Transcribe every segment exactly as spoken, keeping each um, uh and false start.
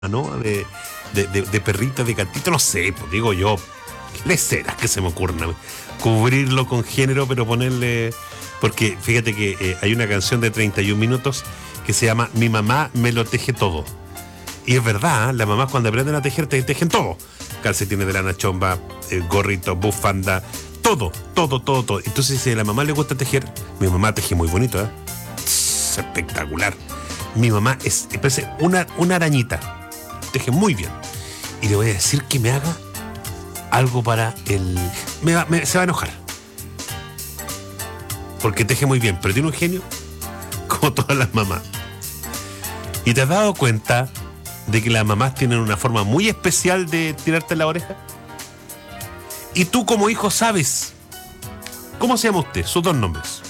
¿no? De, de, de, de perrita, de gatito, no sé, pues digo yo, ¿qué leceras que se me ocurren? Cubrirlo con género, pero ponerle... Porque fíjate que eh, hay una canción de treinta y un minutos que se llama Mi mamá me lo teje todo. Y es verdad, ¿eh? Las mamás cuando aprenden a tejer, te tejen todo. Calcetines de lana, chomba, eh, gorrito, bufanda, todo, todo, todo, todo. Entonces, si a la mamá le gusta tejer, mi mamá teje muy bonito, ¿eh? Es espectacular. Mi mamá es, parece una, una arañita. Teje muy bien. Y le voy a decir que me haga algo para el... Me va, me, se va a enojar. Porque teje muy bien, pero tiene un genio como todas las mamás. ¿Y te has dado cuenta de que las mamás tienen una forma muy especial de tirarte en la oreja? Y tú como hijo sabes. ¿Cómo se llama usted? Sus dos nombres.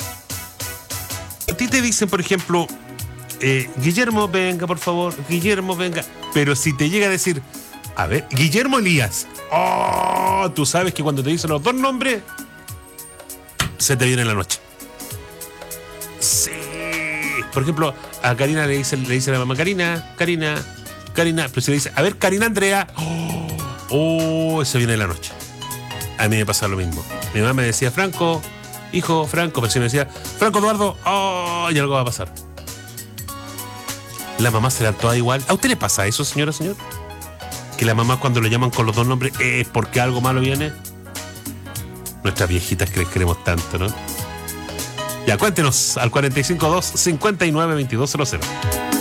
A ti te dicen, por ejemplo, eh, Guillermo, venga, por favor, Guillermo, venga. Pero si te llega a decir, a ver, Guillermo Elías, oh, tú sabes que cuando te dicen los dos nombres, se te viene la noche. Sí. Por ejemplo, a Karina le dice, le dice a la mamá, Karina, Karina, Karina, pero si le dice, a ver, Karina Andrea, oh, oh, se viene la noche. A mí me pasa lo mismo. Mi mamá me decía, Franco, hijo, Franco, pero si me decía, Franco Eduardo, oh, y algo va a pasar. La mamá será toda igual. ¿A usted le pasa eso, señora, señor? Que la mamá cuando le llaman con los dos nombres es porque algo malo viene. Nuestras viejitas que les queremos tanto, ¿no? Ya, cuéntenos al cuatro cinco dos, cinco nueve, dos dos cero cero.